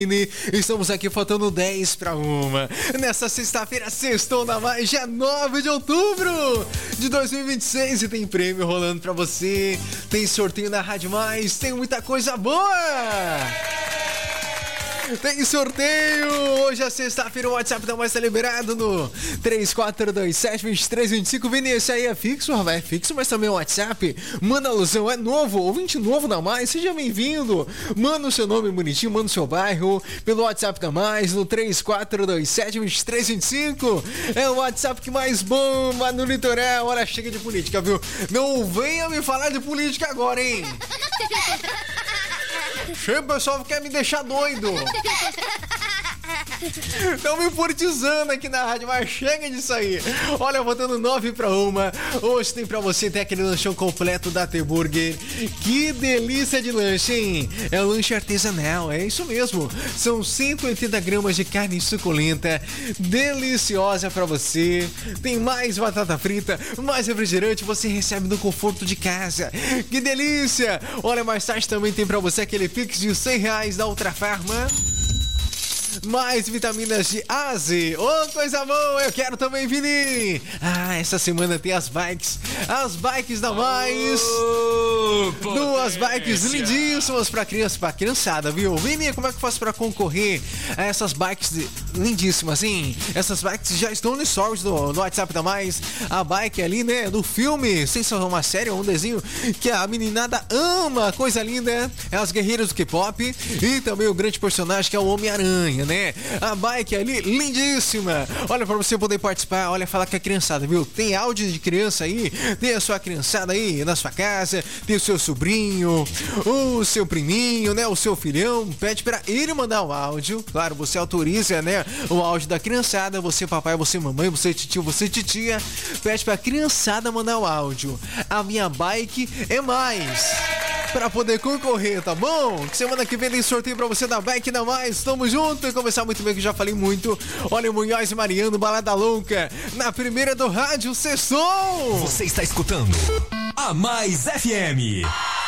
Estamos aqui faltando 10 para 1. Nessa sexta-feira, sextou na mais, dia 9 de outubro de 2026. E tem prêmio rolando para você. Tem sorteio na Rádio Mais. Tem muita coisa boa. Tem sorteio! Hoje é sexta-feira, o WhatsApp da Mais tá liberado no 3427-2325. Vini, esse aí é fixo, rapaz, é fixo, mas também é o WhatsApp. Manda alusão, é novo, ouvinte novo da Mais, seja bem-vindo. Manda o seu nome bonitinho, manda o seu bairro pelo WhatsApp da Mais no 3427-2325. É o WhatsApp que mais bomba no litoral. Olha, chega de política, viu? Não venha me falar de política agora, hein? O pessoal quer me deixar doido. Estão me politizando aqui na rádio, mas chega disso aí. Olha, botando 9 para 1. Hoje tem pra você, tem aquele lanchão completo da T-Burger. Que delícia de lanche, hein? É um lanche artesanal, é isso mesmo. São 180 gramas de carne suculenta, deliciosa pra você. Tem mais batata frita, mais refrigerante, você recebe no conforto de casa. Que delícia! Olha, mais tarde também tem pra você aquele Pix de R$100 da Ultrafarma. Mais vitaminas de A a Z. Ô, coisa boa, eu quero também, Vini. Ah, essa semana tem as bikes da Mais. Duas bikes lindíssimas pra criança, pra criançada, viu? Vini, como é que eu faço pra concorrer a essas bikes lindíssimas, hein? Essas bikes já estão no stories no WhatsApp da Mais. A bike ali, né, do filme, sem ser uma série ou um desenho que a meninada ama, coisa linda. É as guerreiras do K-pop e também o grande personagem que é o Homem-Aranha, né? A bike ali, lindíssima. Olha, pra você poder participar, olha, falar com a criançada, viu? Tem áudio de criança aí, tem a sua criançada aí na sua casa, tem o seu sobrinho, o seu priminho, né? O seu filhão, pede pra ele mandar o áudio. Claro, você autoriza, né? O áudio da criançada, você papai, você mamãe, você tio, você titia, pede pra criançada mandar o áudio. A minha bike é mais. Pra poder concorrer, tá bom? Semana que vem tem sorteio pra você da Bike da Mais. Tamo junto e começar muito bem, que eu já falei muito. Olha o Munhoz e Mariano, Balada Louca. Na primeira do rádio, Sessão. Você está escutando a Mais FM.